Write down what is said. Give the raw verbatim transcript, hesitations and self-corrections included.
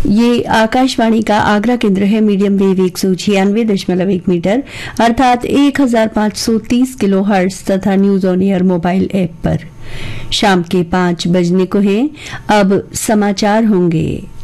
ये आकाशवाणी का आगरा केंद्र है। मीडियम वेव एक सौ छियानवे दशमलव एक मीटर अर्थात एक हजार पाँच सौ तीस किलो हर्ट्ज तथा news on air mobile app पर। शाम के पांच बजने को हैं। अब समाचार होंगे।